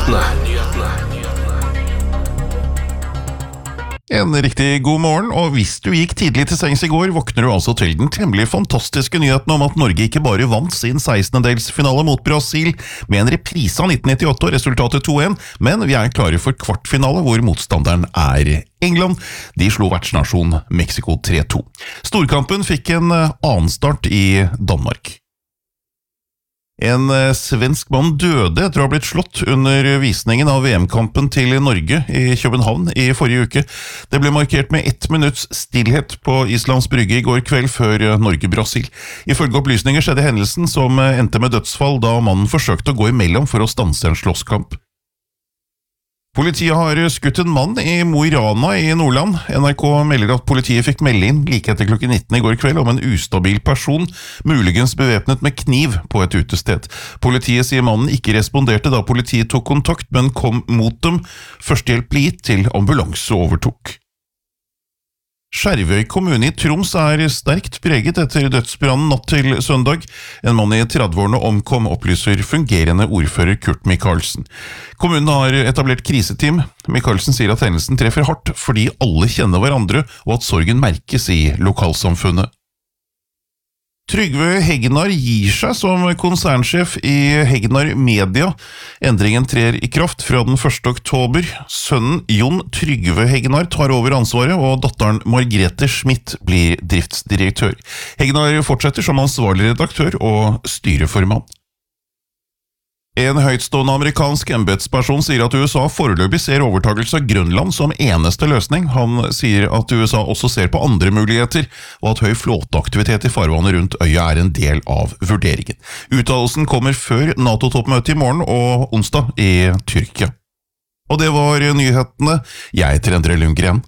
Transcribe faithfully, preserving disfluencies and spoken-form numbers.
nyhetene. En riktig god morgen, og hvis du gikk tidlig til sengs i går, våkner du altså til den temmelig fantastiske nyheten om at Norge ikke bare vant sin sekstendedelsfinale mot Brasil med en reprise av nitten nittiåtte og resultatet to en, men vi er klare for kvartfinale hvor motstanderen er England. De slo vertsnasjon Mexico tre to. Storkampen fikk en annen start i Danmark. En svensk mann døde etter å ha blitt slått under visningen av V M-kampen til Norge i København i forrige uke. Det ble markert med ett minutts stillhet på Islands Brygge i går kveld før Norge-Brasil. Ifølge opplysninger skjedde hendelsen som endte med dødsfall da mannen forsøkte å gå imellom for å stanse en slåsskamp. Politiet har skutt en mann i Mo i Rana i Nordland. N R K melder at politiet fikk melde inn like etter klokken nitten i går kveld om en ustabil person, muligens bevæpnet med kniv på et utested. Politiet sier mannen ikke responderte da politiet tok kontakt, men kom mot dem. Førstehjelp ble gitt til ambulanse overtok. Skjervøy kommune i Troms er sterkt preget etter dødsbrannen natt til søndag. En mann i tredveårene omkom, opplyser fungerende ordfører Kurt Michaelsen. Kommunen har etablert kriseteam. Michaelsen sier at hendelsen treffer hardt fordi alle kjenner hverandre, og at sorgen merkes i lokalsamfunnet. Trygve Hegnar gir seg som konsernsjef i Hegnar Media. Endringen trer i kraft fra den første oktober. Sønnen Jon Trygve Hegnar tar over ansvaret, og datteren Margrethe Schmidt blir driftsdirektør. Hegnar fortsetter som ansvarlig redaktør og styreformann. En høytstående amerikansk embetsperson sier at U S A foreløpig ser overtagelse av Grønland som eneste løsning. Han sier at U S A også ser på andre muligheter, og at høy flåteaktivitet i farvannet rundt øya er en del av vurderingen. Uttalelsen kommer før NATO-toppmøtet i morgen og onsdag i Tyrkia. Og det var nyhetene. Jeg heter Endre Lundgren.